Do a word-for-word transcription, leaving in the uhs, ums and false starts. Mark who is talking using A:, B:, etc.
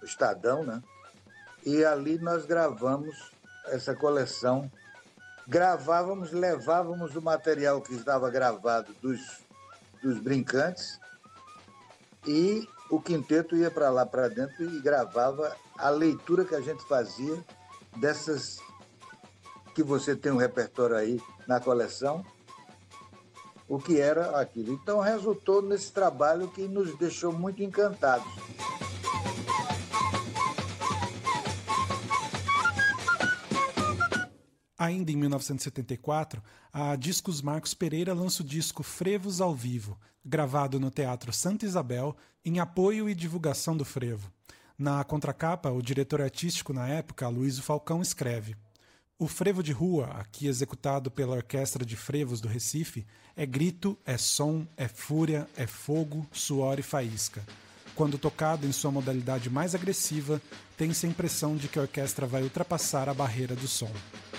A: Estadão, né? E ali nós gravamos essa coleção. Gravávamos, levávamos o material que estava gravado dos, dos brincantes e o quinteto ia para lá, para dentro, e gravava a leitura que a gente fazia dessas que você tem um repertório aí na coleção, o que era aquilo. Então resultou nesse trabalho que nos deixou muito encantados.
B: Ainda em mil novecentos e setenta e quatro, a Discos Marcos Pereira lança o disco Frevos ao Vivo, gravado no Teatro Santa Isabel, em apoio e divulgação do frevo. Na contracapa, o diretor artístico na época, Aloysio Falcão, escreve: o frevo de rua, aqui executado pela Orquestra de Frevos do Recife, é grito, é som, é fúria, é fogo, suor e faísca. Quando tocado em sua modalidade mais agressiva, tem-se a impressão de que a orquestra vai ultrapassar a barreira do som.